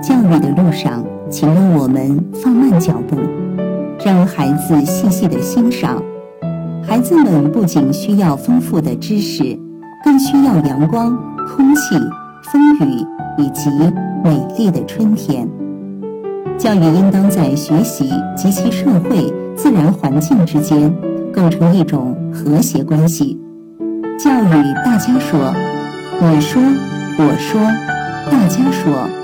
教育的路上，请让我们放慢脚步，让孩子细细的欣赏。孩子们不仅需要丰富的知识，更需要阳光、空气、风雨以及美丽的春天。教育应当在学习及其社会自然环境之间构成一种和谐关系。教育大家说，你说，我说，大家说。